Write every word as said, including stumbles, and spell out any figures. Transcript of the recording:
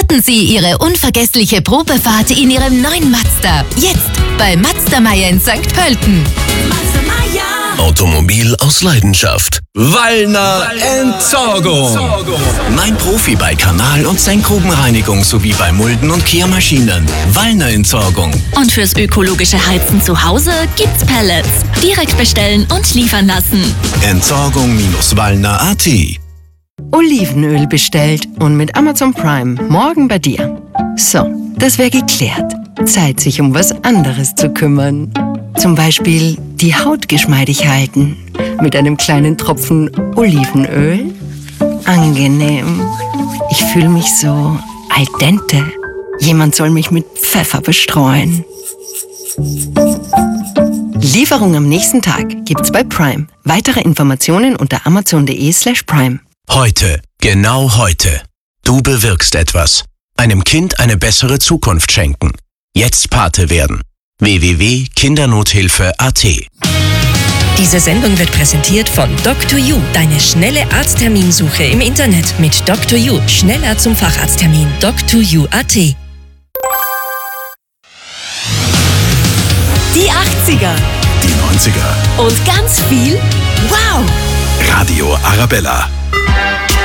Starten Sie Ihre unvergessliche Probefahrt in Ihrem neuen Mazda. Jetzt bei Mazda Meier in Sankt Pölten. Mazda Meier. Automobil aus Leidenschaft. Wallner Entsorgung. Mein Profi bei Kanal- und Senkgrubenreinigung sowie bei Mulden- und Kehrmaschinen. Wallner Entsorgung. Und fürs ökologische Heizen zu Hause gibt's Pellets. Direkt bestellen und liefern lassen. Entsorgung-wallner punkt at. Olivenöl bestellt und mit Amazon Prime morgen bei dir. So, das wäre geklärt. Zeit, sich um was anderes zu kümmern. Zum Beispiel die Haut geschmeidig halten. Mit einem kleinen Tropfen Olivenöl. Angenehm. Ich fühle mich so al dente. Jemand soll mich mit Pfeffer bestreuen. Lieferung am nächsten Tag gibt's bei Prime. Weitere Informationen unter amazon.de slash prime. Heute, genau heute. Du bewirkst etwas. Einem Kind eine bessere Zukunft schenken. Jetzt Pate werden. w w w punkt kindernothilfe punkt at. Diese Sendung wird präsentiert von Doctor You, deine schnelle Arztterminsuche im Internet. Mit Doctor You, schneller zum Facharzttermin. Doctor You punkt at. Die achtziger. Die neunziger. Und ganz viel Wow! Radio Arabella.